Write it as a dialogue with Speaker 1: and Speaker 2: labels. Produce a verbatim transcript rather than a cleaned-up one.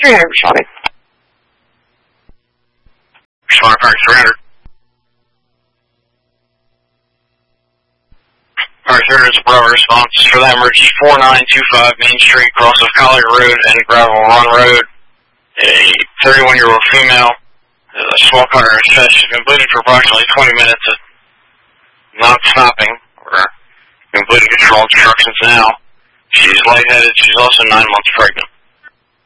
Speaker 1: three hundred, responding.
Speaker 2: Responding Park three hundred. Park three hundred is a Bravo response for that emergency four nine two five Main Street, cross of Collier Road and Gravel Run Road. A thirty-one-year-old female, a small car in her chest. She's been bleeding for approximately twenty minutes, not stopping. We're in bleeding control instructions now. She's lightheaded. She's also nine months pregnant.